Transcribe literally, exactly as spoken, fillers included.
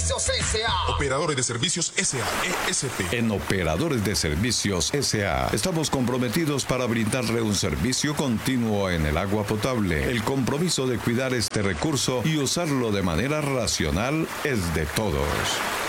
Servicios S A Operadores de Servicios S A E S P. En Operadores de Servicios S A estamos comprometidos para brindarle un servicio continuo en el agua potable. El compromiso de cuidar este recurso y usarlo de manera racional es de todos.